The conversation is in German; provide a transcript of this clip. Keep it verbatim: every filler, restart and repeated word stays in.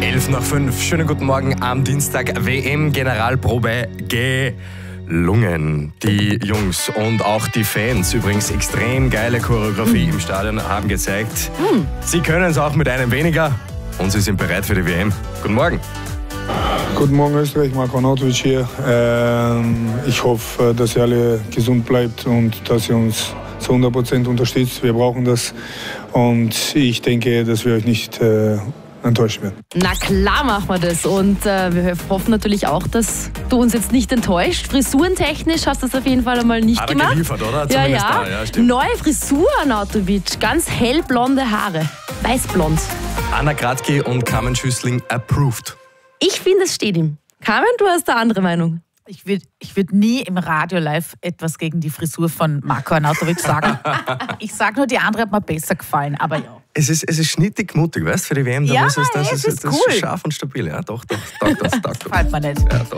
elf nach fünf. Schönen guten Morgen am Dienstag. W M-Generalprobe gelungen. Die Jungs und auch die Fans, übrigens extrem geile Choreografie mhm. im Stadion, haben gezeigt, mhm. sie können es auch mit einem weniger und sie sind bereit für die W M. Guten Morgen. Guten Morgen Österreich, Marko Arnautovic hier. Ähm, ich hoffe, dass ihr alle gesund bleibt und dass ihr uns zu hundert Prozent unterstützt. Wir brauchen das und ich denke, dass wir euch nicht äh, enttäuschen werden. Na klar machen wir das und äh, wir hoffen natürlich auch, dass du uns jetzt nicht enttäuscht. Frisurentechnisch hast du das auf jeden Fall einmal nicht Hat er gemacht. geliefert, oder? Ja, Zumindest ja. Da, ja, stimmt. Neue Frisur, Arnautovic, ganz hellblonde Haare, weißblond. Anna Gradke und Carmen Schüssling approved. Ich finde, es steht ihm. Carmen, du hast eine andere Meinung. Ich würde ich würd nie im Radio live etwas gegen die Frisur von Marko Arnautovic sagen. Ich sage nur, die andere hat mir besser gefallen, aber ja. Es ist, es ist schnittig mutig, weißt du, für die W M. Da Ja, muss es, das, es ist, ist das cool. ist scharf und stabil. Ja, doch, doch, taugt das, taugt das. Gefällt mir nicht. Ja, doch.